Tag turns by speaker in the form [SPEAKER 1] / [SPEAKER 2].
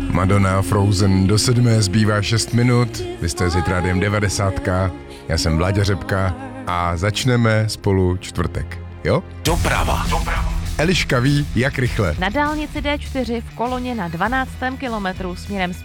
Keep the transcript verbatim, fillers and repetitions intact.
[SPEAKER 1] Madonna, Frozen, do sedmé zbývá šest minut, vy jste si rádiem devadesátka, já jsem Vláďa Řepka a začneme spolu čtvrtek, jo?
[SPEAKER 2] Doprava. Doprava.
[SPEAKER 1] Eliška ví, jak rychle.
[SPEAKER 3] Na dálnici D čtyři v Koloně na dvanáctém kilometru směrem z